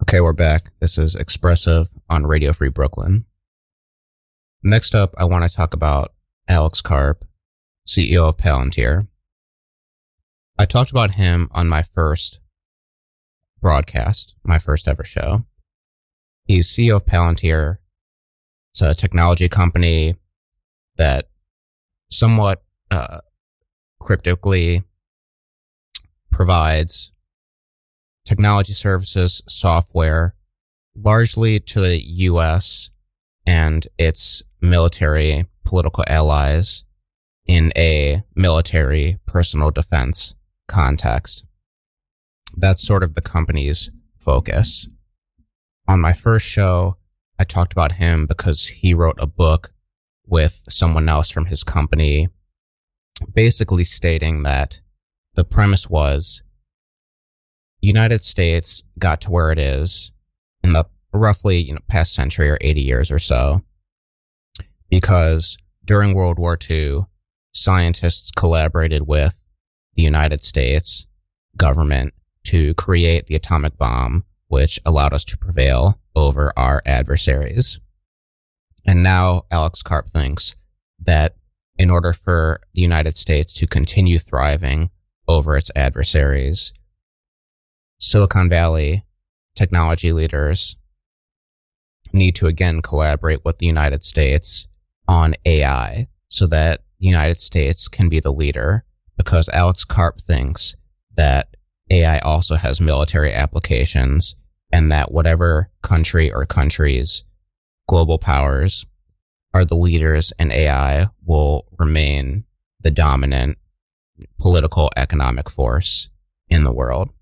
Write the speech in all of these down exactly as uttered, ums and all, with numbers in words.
Okay, we're back. This is Expressive on Radio Free Brooklyn. Next up, I want to talk about Alex Karp, C E O of Palantir. I talked about him on my first broadcast, my first ever show. He's C E O of Palantir. It's a technology company that somewhat uh, cryptically provides technology services, software, largely to the U S and its military political allies in a military personal defense context. That's sort of the company's focus. On my first show, I talked about him because he wrote a book with someone else from his company, basically stating that the premise was United States got to where it is in the roughly, you know, past century or eighty years or so because during World War Two, scientists collaborated with the United States government to create the atomic bomb, which allowed us to prevail over our adversaries. And now Alex Karp thinks that in order for the United States to continue thriving over its adversaries, Silicon Valley technology leaders need to again collaborate with the United States on A I so that the United States can be the leader, because Alex Karp thinks that A I also has military applications and that whatever country or countries, global powers, are the leaders in A I will remain the dominant political economic force in the world.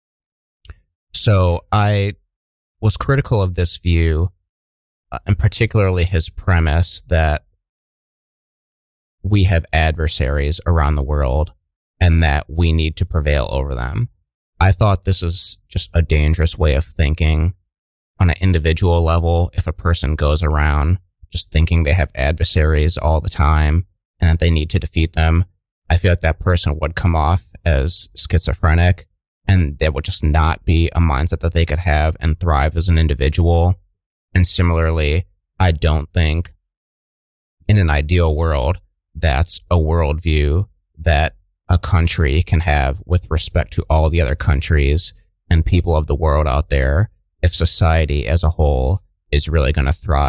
So I was critical of this view, uh, and particularly his premise that we have adversaries around the world and that we need to prevail over them. I thought this is just a dangerous way of thinking on an individual level. If a person goes around just thinking they have adversaries all the time and that they need to defeat them, I feel like that person would come off as schizophrenic, and that would just not be a mindset that they could have and thrive as an individual. And similarly, I don't think in an ideal world, that's a worldview that a country can have with respect to all the other countries and people of the world out there if society as a whole is really going to thrive